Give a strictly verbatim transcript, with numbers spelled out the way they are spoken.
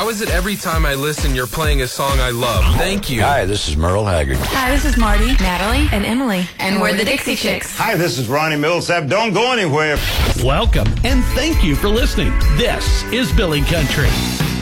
How is it every time I listen you're playing a song I love? Thank you. Hi, this is Merle Haggard. Hi, this is Marty, Natalie, and Emily. And we're the Dixie Chicks. Hi, this is Ronnie Millsap. Don't go anywhere. Welcome, and thank you for listening. This is Billy Country.